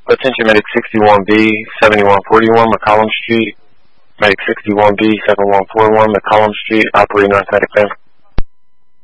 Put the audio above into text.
Attention Medic 61B, 7141 McCollum Street. Medic 61B, 7141 McCollum Street, operating on static fan.